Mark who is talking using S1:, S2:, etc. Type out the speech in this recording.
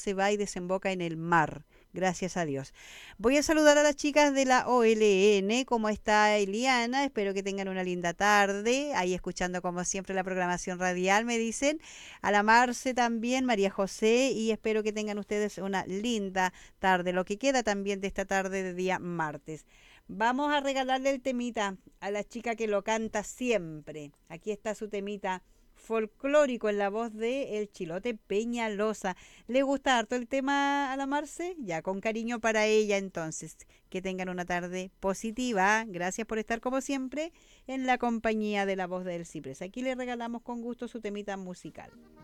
S1: se va y desemboca en el mar. Gracias a Dios. Voy a saludar a las chicas de la OLN. ¿Cómo está Eliana? Espero que tengan una linda tarde. Ahí escuchando como siempre la programación radial, me dicen. A la Marce también, María José. Y espero que tengan ustedes una linda tarde. Lo que queda también de esta tarde de día martes. Vamos a regalarle el temita a la chica que lo canta siempre. Aquí está su temita folclórico en la voz de El Chilote Peñalosa. ¿Le gusta harto el tema a la Marce? Ya, con cariño para ella entonces. Que tengan una tarde positiva. Gracias por estar como siempre en la compañía de la voz del Ciprés. Aquí le regalamos con gusto su temita musical.